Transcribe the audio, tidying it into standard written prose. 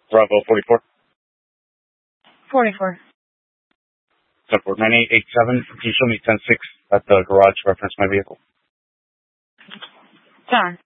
Bravo 44. 44. 9887. Can you show me 10-6 at the garage reference my vehicle? John.